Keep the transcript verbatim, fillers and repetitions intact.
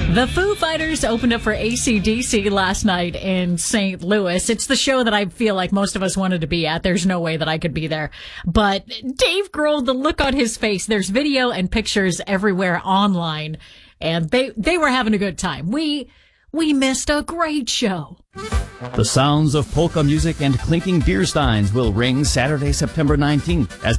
The Foo Fighters opened up for A C D C last night in Saint Louis. It's the show that I feel like most of us wanted to be at. There's no way that I could be there. But Dave Grohl, the look on his face, there's video and pictures everywhere online. And they, they were having a good time. We, we missed a great show. The sounds of polka music and clinking beer steins will ring Saturday, September nineteenth as